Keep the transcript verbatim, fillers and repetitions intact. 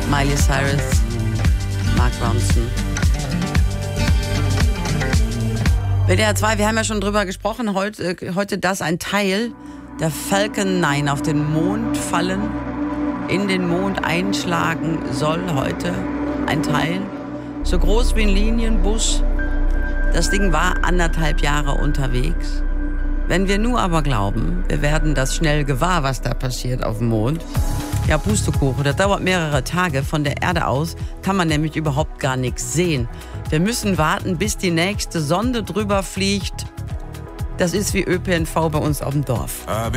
Miley Cyrus, Mark Ronson. W D R zwei, wir haben ja schon drüber gesprochen, heute, heute das ein Teil der Falcon neun auf den Mond fallen, in den Mond einschlagen soll heute ein Teil, so groß wie ein Linienbus. Das Ding war anderthalb Jahre unterwegs. Wenn wir nur aber glauben, wir werden das schnell gewahr, was da passiert auf dem Mond. Ja, Pustekuchen, das dauert mehrere Tage. Von der Erde aus kann man nämlich überhaupt gar nichts sehen. Wir müssen warten, bis die nächste Sonde drüber fliegt. Das ist wie Ö P N V bei uns auf dem Dorf.